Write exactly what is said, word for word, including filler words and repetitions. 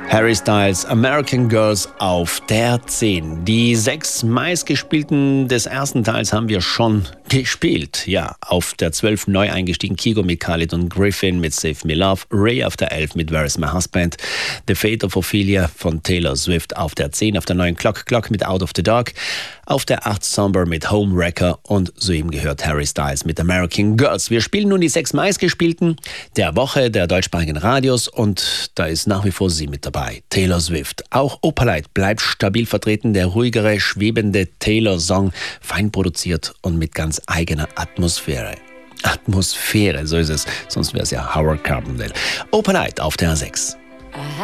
Harry Styles, American Girls auf der zehn. Die sechs meistgespielten des ersten Teils haben wir schon gespielt. Ja, auf der zwölf neu eingestiegen Kygo mit Khalid und Griffin mit Save Me Love, Ray auf der elf mit Where Is My Husband, The Fate of Ophelia von Taylor Swift auf der zehn, auf der neun Clock Clock mit Out of the Dark, auf der acht Somber mit Homewrecker und soeben gehört Harry Styles mit American Girls. Wir spielen nun die sechs meistgespielten der Woche der deutschsprachigen Radios und da ist nach wie vor sie mit dabei. Taylor Swift. Auch Opalite bleibt stabil vertreten. Der ruhigere, schwebende Taylor-Song, fein produziert und mit ganz eigener Atmosphäre. Atmosphäre, so ist es. Sonst wäre es ja Howard Carpendale. Opalite auf der sechs.